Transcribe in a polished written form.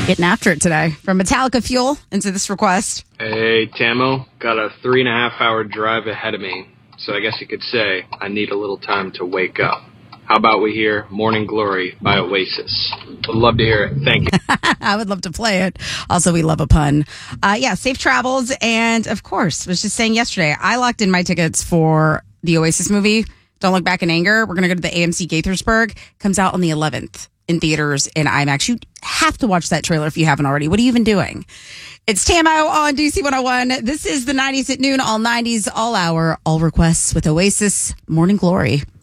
Getting after it today. From Metallica Fuel into this request. Hey, Tamo. Got a 3.5-hour drive ahead of me, so I guess you could say I need a little time to wake up. How about we hear Morning Glory by Oasis? Would love to hear it. Thank you. I would love to play it. Also, we love a pun. Safe travels. And of course, was just saying yesterday, I locked in my tickets for the Oasis movie, Don't Look Back in Anger. We're going to go to the AMC Gaithersburg. Comes out on the 11th in theaters in IMAX. You have to watch that trailer if you haven't already. What are you even doing? It's Tamo on DC 101. This is the 90s at noon, all 90s, all hour, all requests with Oasis, Morning Glory.